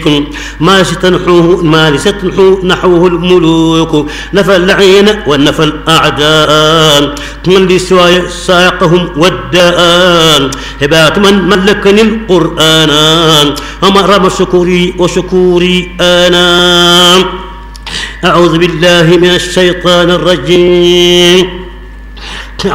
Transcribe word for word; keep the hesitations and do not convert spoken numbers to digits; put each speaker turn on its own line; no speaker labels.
ما ستنحوه ما ستنحو نحوه الملوك نفى اللعين ونفى الأعداء من لسواي ساقهم والداء هبات من ملكني القرآن ومرم شكوري وشكوري أنا. أعوذ بالله من الشيطان الرجيم.